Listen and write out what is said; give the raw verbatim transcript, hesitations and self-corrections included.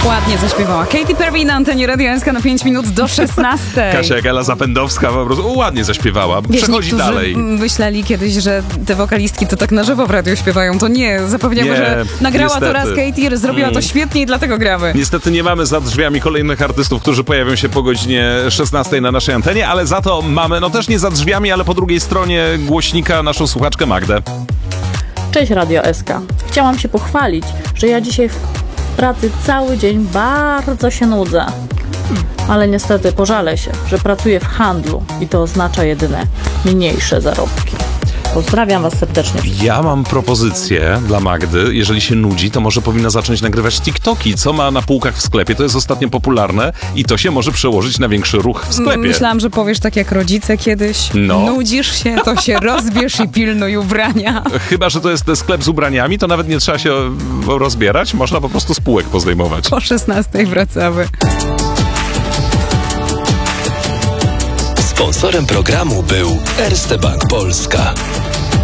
Ładnie zaśpiewała Katy Perry na antenie Radio S K na pięć minut do szesnastej. Kasia jak Ela Zapędowska po prostu ładnie zaśpiewała. Wiesz, Przechodzi dalej. myśleli kiedyś, że te wokalistki to tak na żywo w radiu śpiewają. To nie, zapewniamy, Nie, że nagrała niestety. to raz Katy, zrobiła Mm. to świetnie i dlatego gramy. Niestety nie mamy za drzwiami kolejnych artystów, którzy pojawią się po godzinie szesnastej na naszej antenie, ale za to mamy, no też nie za drzwiami, ale po drugiej stronie głośnika naszą słuchaczkę Magdę. Cześć Radio S K. Chciałam się pochwalić, że ja dzisiaj w pracy cały dzień bardzo się nudzę. Ale niestety pożalę się, że pracuję w handlu i to oznacza jedyne mniejsze zarobki. Pozdrawiam Was serdecznie. Ja mam propozycję dla Magdy. Jeżeli się nudzi, to może powinna zacząć nagrywać TikToki. Co ma na półkach w sklepie? To jest ostatnio popularne i to się może przełożyć na większy ruch w sklepie. Myślałam, że powiesz tak jak rodzice kiedyś. No. Nudzisz się, to się rozbierz i pilnuj ubrania. Chyba że to jest sklep z ubraniami, to nawet nie trzeba się rozbierać. Można po prostu z półek pozdejmować. Po szesnastej wracamy. Sponsorem programu był Erste Bank Polska.